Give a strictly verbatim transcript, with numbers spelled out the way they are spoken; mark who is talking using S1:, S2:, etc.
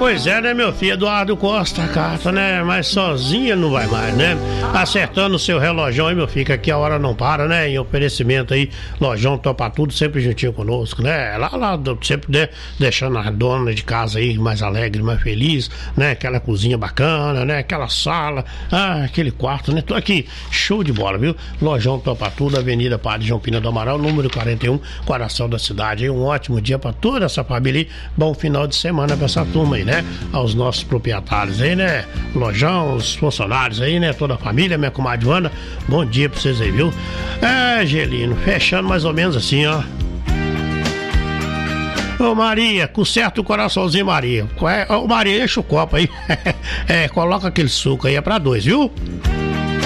S1: Pois é, né, meu filho? Eduardo Costa, carta, né? Mas sozinha não vai mais, né? Acertando o seu relojão aí, meu filho, que aqui a hora não para, né? Em oferecimento aí, lojão topa tudo, sempre juntinho conosco, né? Lá, lá, sempre né, deixando a dona de casa aí mais alegre, mais feliz, né? Aquela cozinha bacana, né? Aquela sala, ah, aquele quarto, né? Tô aqui, show de bola, viu? Lojão topa tudo, Avenida Padre João Pina do Amaral, número quarenta e um, coração da cidade. Aí, um ótimo dia pra toda essa família aí, bom final de semana pra essa turma aí, né? Aos nossos proprietários aí, né? Lojão, os funcionários aí, né? Toda a família, minha comadre Joana, bom dia pra vocês aí, viu? É, Gelino, fechando mais ou menos assim, ó. Ô Maria, conserta o coraçãozinho, Maria. Ô Maria, enche o copo aí. É, coloca aquele suco aí, é pra dois, viu?